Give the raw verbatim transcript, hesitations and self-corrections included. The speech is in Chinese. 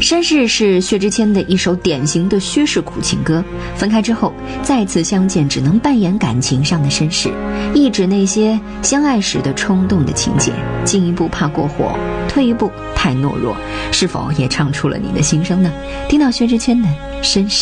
绅士是薛之谦的一首典型的薛氏苦情歌，分开之后再次相见只能扮演感情上的绅士，抑制那些相爱时的冲动的情节，进一步怕过火，退一步太懦弱，是否也唱出了你的心声呢？听到薛之谦的绅士。